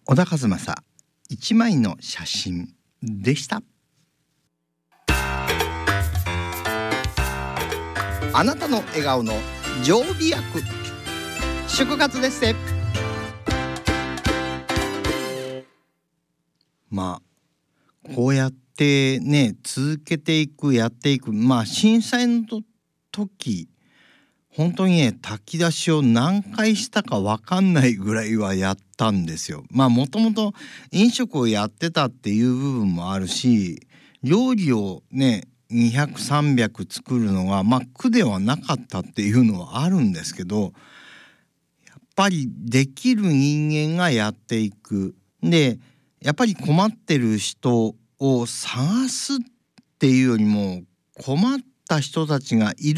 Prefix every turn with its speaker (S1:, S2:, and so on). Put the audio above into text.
S1: 小田和正一枚の写真でした。あなたの笑顔の常備薬、祝活ですね。こうやってね続けていくやっていく、震災の時本当にね炊き出しを何回したか分かんないぐらいはやったんですよ。もともと飲食をやってたっていう部分もあるし、料理をね200、300作るのが苦ではなかったっていうのはあるんですけど、やっぱりできる人間がやっていく。でやっぱり困ってる人を探すっていうよりも、困った人たちがいる